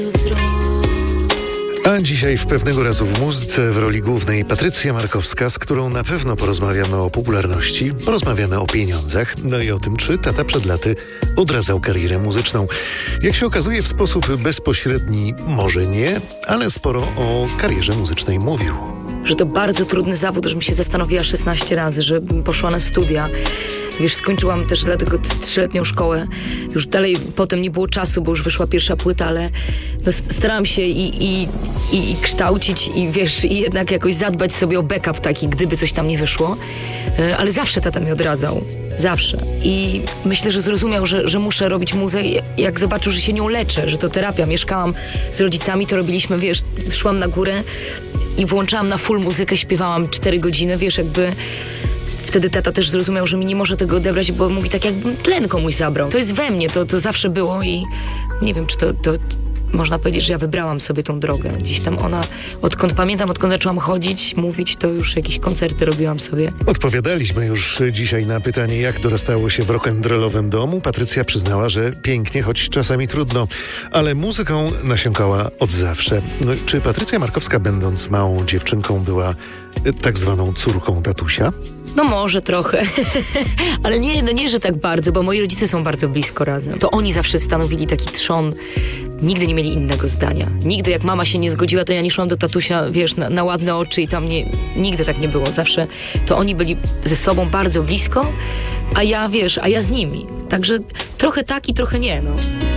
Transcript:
A dzisiaj w Pewnego razu w muzyce w roli głównej Patrycja Markowska, z którą na pewno porozmawiamy o popularności, porozmawiamy o pieniądzach, no i o tym, czy tata przed laty odradzał karierę muzyczną. Jak się okazuje, w sposób bezpośredni może nie, ale sporo o karierze muzycznej mówił. Że to bardzo trudny zawód, żebym się zastanowiła 16 razy, że poszła na studia. Wiesz, skończyłam też dlatego 3-letnią szkołę. Już dalej potem nie było czasu, bo już wyszła pierwsza płyta, ale no, starałam się i kształcić i wiesz, i jednak jakoś zadbać sobie o backup taki, gdyby coś tam nie wyszło. Ale zawsze tata mi odradzał. Zawsze. I myślę, że zrozumiał, że muszę robić muzę, jak zobaczył, że się nią leczę, że to terapia. Mieszkałam z rodzicami, to robiliśmy, wiesz, szłam na górę i włączałam na full muzykę, śpiewałam 4 godziny, wiesz, jakby... Wtedy tata też zrozumiał, że mi nie może tego odebrać, bo mówi tak, jakbym tlen komuś zabrał. To jest we mnie, to zawsze było i nie wiem, czy to można powiedzieć, że ja wybrałam sobie tą drogę. Gdzieś tam ona, odkąd pamiętam, odkąd zaczęłam chodzić, mówić, to już jakieś koncerty robiłam sobie. Odpowiadaliśmy już dzisiaj na pytanie, jak dorastało się w rock'n'rollowym domu. Patrycja przyznała, że pięknie, choć czasami trudno, ale muzyką nasiąkała od zawsze. No, czy Patrycja Markowska, będąc małą dziewczynką, była tak zwaną córką tatusia? No może trochę, ale nie, że tak bardzo, bo moi rodzice są bardzo blisko razem. To oni zawsze stanowili taki trzon. Nigdy nie mieli innego zdania. Nigdy jak mama się nie zgodziła, to ja nie szłam do tatusia, wiesz, na ładne oczy i tam nigdy tak nie było. Zawsze to oni byli ze sobą bardzo blisko, a ja z nimi. Także trochę tak i trochę nie, no.